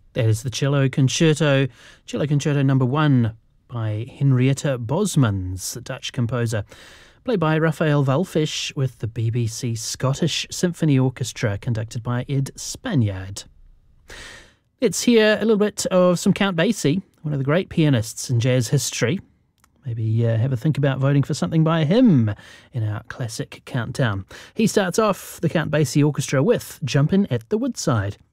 That is the Cello Concerto number 1 by Henrietta Bosmans, the Dutch composer, played by Raphael Walfish with the BBC Scottish Symphony Orchestra, conducted by Ed Spaniard. Let's hear a little bit of some Count Basie, one of the great pianists in jazz history. Maybe have a think about voting for something by him in our classic countdown. He starts off the Count Basie Orchestra with Jumpin' at the Woodside.